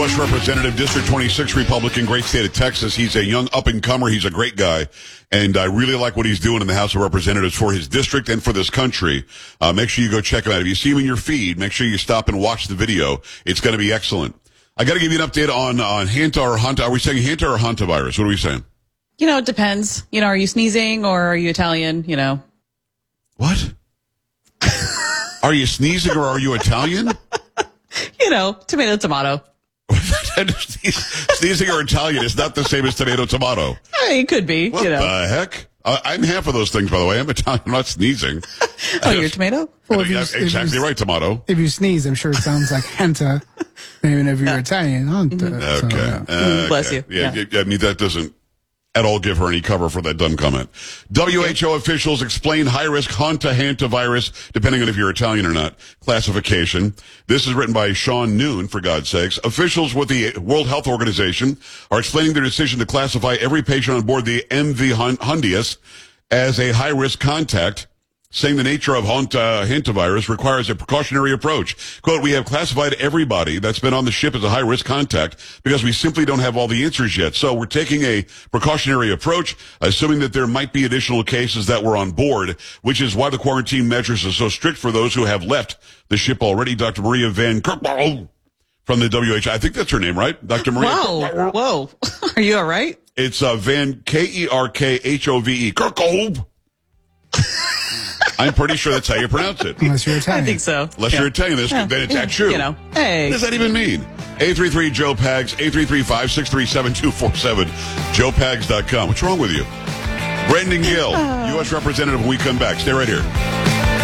U.S. Representative, District 26 Republican, great state of Texas. He's a young up-and-comer. He's a great guy. And I really like what he's doing in the House of Representatives for his district and for this country. Make sure you go check him out. If you see him in your feed, make sure you stop and watch the video. It's going to be excellent. I got to give you an update on Hanta or Hanta. Are we saying Hanta or hantavirus? What are we saying? It depends. Are you sneezing or are you Italian? What? Are you sneezing or are you Italian? Tomato, tomato. Sneezing or Italian is not the same as tomato, tomato. It could be. What the heck? I'm half of those things, by the way. I'm Italian. I'm not sneezing. Oh, you're tomato? Well, exactly right, tomato. If you sneeze, I'm sure it sounds like Hanta. Even if you're Italian, Hanta. Okay. Bless you. Yeah. I mean, that doesn't at all give her any cover for that dumb comment. WHO officials explain high-risk hantavirus, depending on if you're Italian or not, classification. This is written by Sean Noon, for God's sakes. Officials with the World Health Organization are explaining their decision to classify every patient on board the MV Hondius as a high-risk contact, saying the nature of hantavirus requires a precautionary approach. Quote, we have classified everybody that's been on the ship as a high-risk contact because we simply don't have all the answers yet. So we're taking a precautionary approach, assuming that there might be additional cases that were on board, which is why the quarantine measures are so strict for those who have left the ship already. Dr. Maria Van Kerkhove from the WHO. I think that's her name, right? Dr. Maria. Whoa. Are you all right? It's Van Kerkhove. Kerkhove. I'm pretty sure that's how you pronounce it. Unless you're Italian. I think so. Unless you're Italian, then it's actually true. Hey. What does that even mean? 833-JOE-PAGS, 833-563-7247, joepags.com. What's wrong with you? Brandon Gill, U.S. Representative, when we come back. Stay right here.